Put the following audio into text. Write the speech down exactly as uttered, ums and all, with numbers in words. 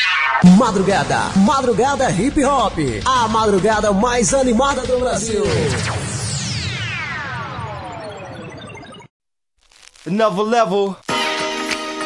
Madrugada, madrugada hip hop, a madrugada mais animada do Brasil. Another level.